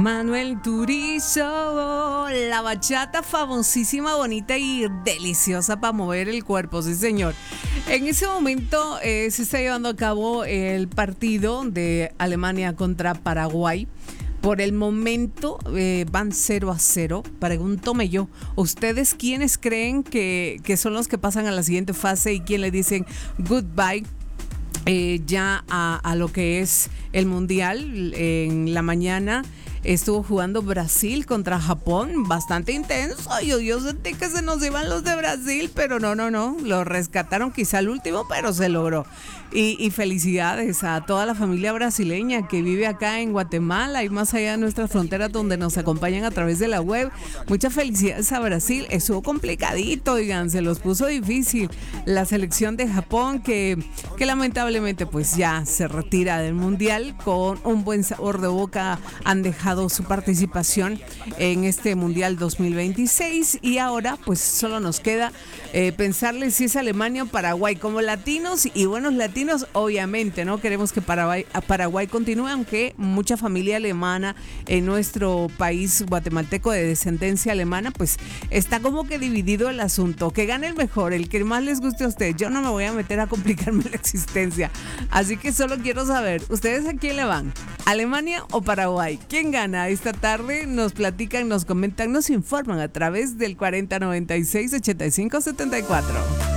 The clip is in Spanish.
Manuel Turizo, la bachata famosísima, bonita y deliciosa para mover el cuerpo, sí señor. En ese momento se está llevando a cabo el partido de Alemania contra Paraguay. Por el momento van 0-0. Pregúntome yo, ¿ustedes quiénes creen que son los que pasan a la siguiente fase y quién le dicen goodbye ya a lo que es el Mundial? En la mañana estuvo jugando Brasil contra Japón, bastante intenso. Yo sentí que se nos iban los de Brasil, pero no, lo rescataron quizá al último, pero se logró. Y felicidades a toda la familia brasileña que vive acá en Guatemala y más allá de nuestras fronteras, donde nos acompañan a través de la web. Muchas felicidades a Brasil. Estuvo complicadito, oigan, se los puso difícil la selección de Japón, que lamentablemente pues ya se retira del Mundial. Con un buen sabor de boca han dejado su participación en este Mundial 2026 y ahora pues solo nos queda pensarle si es Alemania o Paraguay. Como latinos y buenos latinos, obviamente no queremos que Paraguay continúe, aunque mucha familia alemana en nuestro país guatemalteco de descendencia alemana, pues está como que dividido el asunto. Que gane el mejor, el que más les guste a ustedes. Yo no me voy a meter a complicarme la existencia, así que solo quiero saber, ¿ustedes a quién le van? ¿Alemania o Paraguay? ¿Quién gana? Esta tarde nos platican, nos comentan, nos informan a través del 4096-8574.